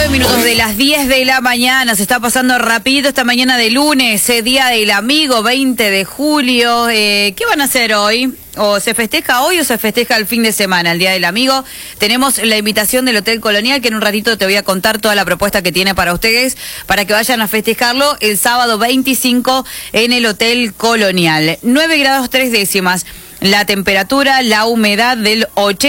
9 minutos de las 10 de la mañana. Se está pasando rapidito esta mañana de lunes, Día del Amigo, 20 de julio. ¿Qué van a hacer hoy? ¿O se festeja hoy o se festeja el fin de semana, el Día del Amigo? Tenemos la invitación del Hotel Colonial, que en un ratito te voy a contar toda la propuesta que tiene para ustedes, para que vayan a festejarlo el sábado 25 en el Hotel Colonial. 9 grados 3 décimas. La temperatura, la humedad del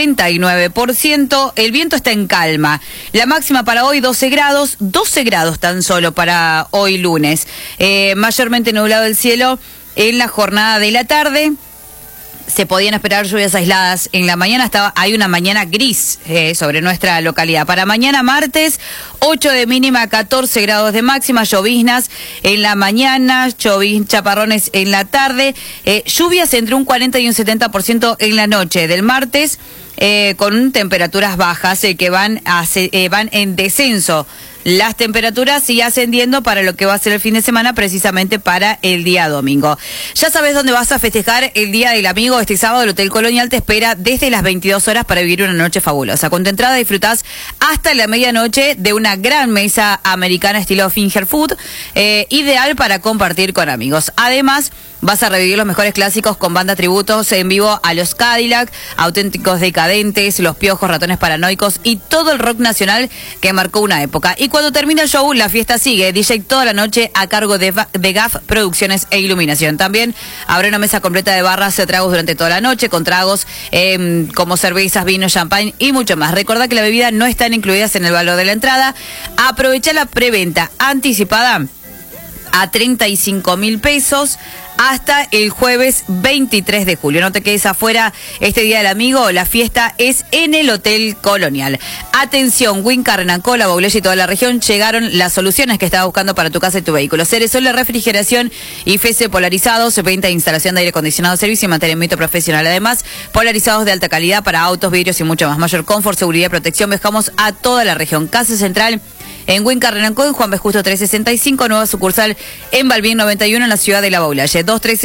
89%, el viento está en calma. La máxima para hoy 12 grados tan solo para hoy lunes. Mayormente nublado el cielo en la jornada de la tarde. Se podían esperar lluvias aisladas en la mañana, hay una mañana gris sobre nuestra localidad. Para mañana martes, 8 de mínima, 14 grados de máxima, lloviznas en la mañana, chaparrones en la tarde, lluvias entre un 40 y un 70% en la noche del martes, con temperaturas bajas que van en descenso. Las temperaturas y ascendiendo para lo que va a ser el fin de semana, precisamente para el día domingo. Ya sabes dónde vas a festejar el Día del Amigo. Este sábado el Hotel Colonial te espera desde las 22 horas para vivir una noche fabulosa. Con tu entrada disfrutás hasta la medianoche de una gran mesa americana estilo finger food, ideal para compartir con amigos. Además, vas a revivir los mejores clásicos con banda tributos en vivo a los Cadillac, Auténticos Decadentes, Los Piojos, Ratones Paranoicos y todo el rock nacional que marcó una época. Y cuando termina el show, la fiesta sigue. DJ toda la noche a cargo de GAF Producciones e Iluminación. También habrá una mesa completa de barras de tragos durante toda la noche, con tragos como cervezas, vino, champán y mucho más. Recordá que la bebida no están incluidas en el valor de la entrada. Aprovecha la preventa anticipada a 35.000 pesos hasta el jueves 23 de julio. No te quedes afuera este Día del Amigo. La fiesta es en el Hotel Colonial. Atención, Wincar, Renancó, La Baulella y toda la región. Llegaron las soluciones que estabas buscando para tu casa y tu vehículo. Ceresol de refrigeración y FESE polarizados. Venta e instalación de aire acondicionado, servicio y mantenimiento profesional. Además, polarizados de alta calidad para autos, vidrios y mucho más. Mayor confort, seguridad y protección. Viajamos a toda la región. Casa Central en Wincar, Renancó, en Juan B. Justo 365, nueva sucursal en Balbín 91, en la ciudad de La Baulalla.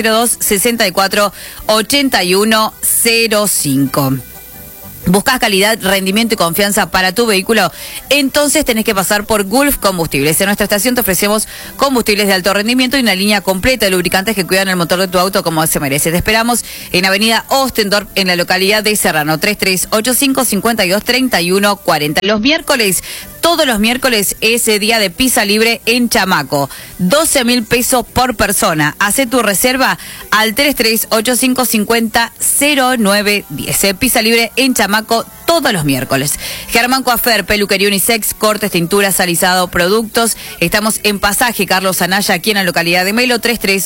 2302-648105. ¿Buscas calidad, rendimiento y confianza para tu vehículo? Entonces tenés que pasar por Gulf Combustibles. En nuestra estación te ofrecemos combustibles de alto rendimiento y una línea completa de lubricantes que cuidan el motor de tu auto como se merece. Te esperamos en Avenida Ostendorf, en la localidad de Serrano. 3385-523140. Los miércoles, todos los miércoles, es día de pizza libre en Chamaco. 12.000 pesos por persona. Hacé tu reserva al 3385-500910. Pizza libre en Chamaco todos los miércoles. Germán Coafer, peluquería unisex, cortes, tinturas, alisado, productos. Estamos en Pasaje Carlos Anaya, aquí en la localidad de Melo.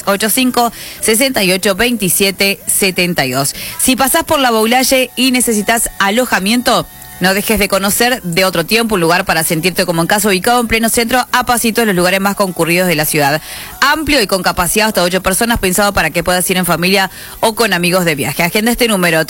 3385-682772. Si pasás por La Baulalle y necesitas alojamiento, no dejes de conocer De Otro Tiempo, un lugar para sentirte como en casa, ubicado en pleno centro, a pasito de los lugares más concurridos de la ciudad. Amplio y con capacidad hasta 8 personas, pensado para que puedas ir en familia o con amigos de viaje. Agenda este número,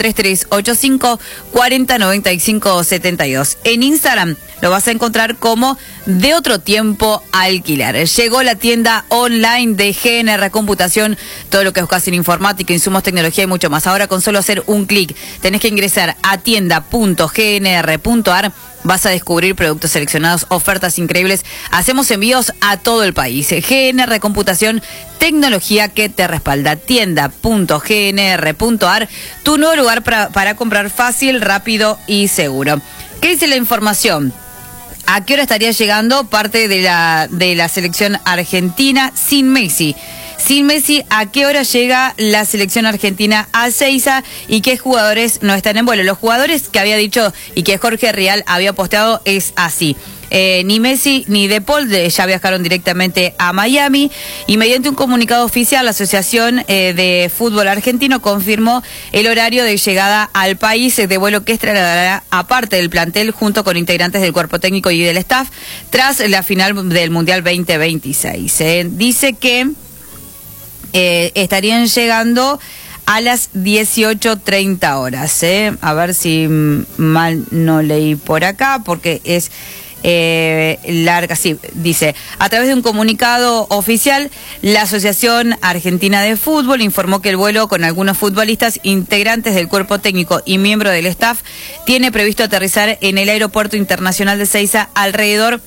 3385-409572. En Instagram lo vas a encontrar como De Otro Tiempo Alquilar. Llegó la tienda online de GNR Computación, todo lo que buscas en informática, insumos, tecnología y mucho más. Ahora con solo hacer un clic, tenés que ingresar a tienda.gnr.ar. Vas a descubrir productos seleccionados, ofertas increíbles. Hacemos envíos a todo el país. GNR Computación, tecnología que te respalda. Tienda.gnr.ar, tu nuevo lugar para comprar fácil, rápido y seguro. ¿Qué dice la información? ¿A qué hora estaría llegando parte de la selección argentina sin Messi? Sin Messi, ¿a qué hora llega la selección argentina a Ezeiza y qué jugadores no están en vuelo? Los jugadores que había dicho y que Jorge Rial había posteado es así. Ni Messi ni De Paul ya viajaron directamente a Miami, y mediante un comunicado oficial la Asociación de Fútbol Argentino confirmó el horario de llegada al país de vuelo que trasladará a parte del plantel junto con integrantes del cuerpo técnico y del staff tras la final del Mundial 2026. Dice que estarían llegando a las 18:30 horas. A ver si mal no leí por acá, porque es larga. Sí, dice, a través de un comunicado oficial, la Asociación Argentina de Fútbol informó que el vuelo con algunos futbolistas integrantes del cuerpo técnico y miembro del staff tiene previsto aterrizar en el Aeropuerto Internacional de Ezeiza alrededor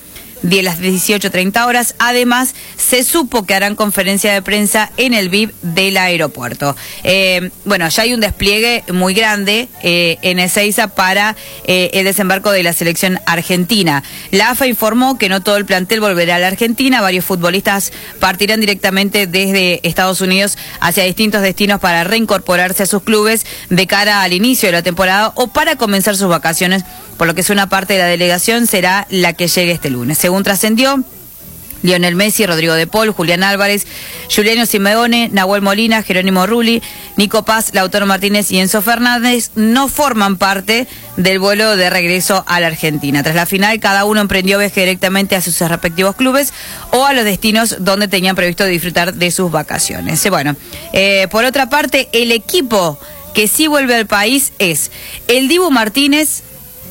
de las 18:30 horas. Además, se supo que harán conferencia de prensa en el VIP del aeropuerto. Bueno, ya hay un despliegue muy grande en Ezeiza para el desembarco de la selección argentina. La AFA informó que no todo el plantel volverá a la Argentina. Varios futbolistas partirán directamente desde Estados Unidos hacia distintos destinos para reincorporarse a sus clubes de cara al inicio de la temporada o para comenzar sus vacaciones, por lo que es una parte de la delegación será la que llegue este lunes. Según trascendió, Lionel Messi, Rodrigo de Paul, Julián Álvarez, Giuliano Simeone, Nahuel Molina, Jerónimo Rulli, Nico Paz, Lautaro Martínez y Enzo Fernández no forman parte del vuelo de regreso a la Argentina. Tras la final, cada uno emprendió viaje directamente a sus respectivos clubes o a los destinos donde tenían previsto disfrutar de sus vacaciones. Bueno, por otra parte, el equipo que sí vuelve al país es el Dibu Martínez.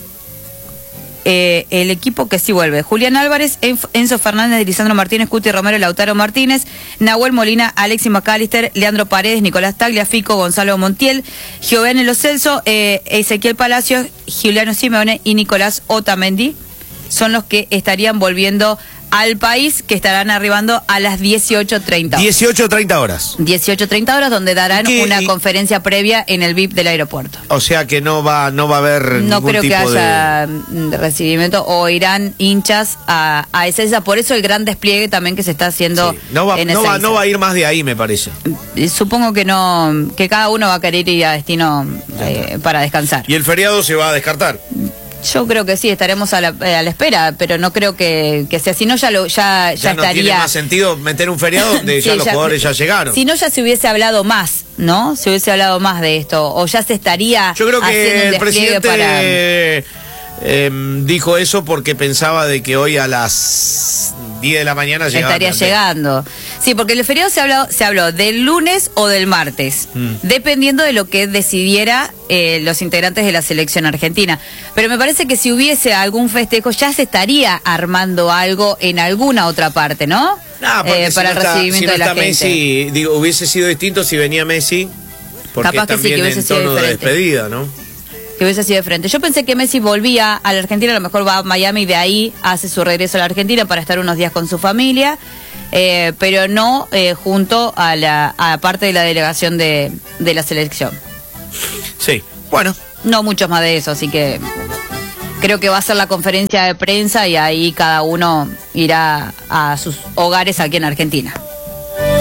El equipo que sí vuelve: Julián Álvarez, Enzo Fernández, Lisandro Martínez, Cuti Romero, Lautaro Martínez, Nahuel Molina, Alexis McAllister, Leandro Paredes, Nicolás Tagliafico, Gonzalo Montiel, Giovanni Lo Celso, Ezequiel Palacios, Giuliano Simeone y Nicolás Otamendi son los que estarían volviendo al país, que estarán arribando a las 18:30 horas. 18:30 horas. 18:30 horas, donde darán una conferencia previa en el VIP del aeropuerto. O sea que no va a haber no ningún creo tipo que haya recibimiento, o irán hinchas a Ezeiza. Por eso el gran despliegue también que se está haciendo en Ezeiza. No va a ir más de ahí, me parece. Supongo que no, que cada uno va a querer ir a destino para descansar. ¿Y el feriado se va a descartar? Yo creo que sí, estaremos a la espera, pero no creo que sea. Si no, ya no estaría. Tiene más sentido meter un feriado donde sí, ya los jugadores ya llegaron. Si no, ya se hubiese hablado más, ¿no? Se hubiese hablado más de esto, o ya se estaría. Yo creo que el presidente para... dijo eso porque pensaba de que hoy a las 10 de la mañana estaría llegando. Sí, porque el feriado se habló del lunes o del martes, dependiendo de lo que decidiera los integrantes de la selección argentina. Pero me parece que si hubiese algún festejo, ya se estaría armando algo en alguna otra parte, ¿no? Para el recibimiento de la gente. Messi, digo, hubiese sido distinto si venía Messi, porque capaz que también sí, que hubiese en sido tono diferente. de despedida, ¿no? Que hubiese sido de frente. Yo pensé que Messi volvía a la Argentina, a lo mejor va a Miami y de ahí hace su regreso a la Argentina para estar unos días con su familia, pero no junto a parte de la delegación de la selección. Sí, bueno. No muchos más de eso, así que creo que va a ser la conferencia de prensa y ahí cada uno irá a sus hogares aquí en Argentina.